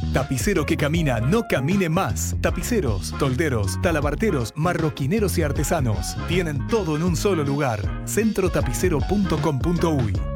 Tapicero que camina, no camine más. Tapiceros, tolderos, talabarteros, marroquineros y artesanos. Tienen todo en un solo lugar. Centrotapicero.com.uy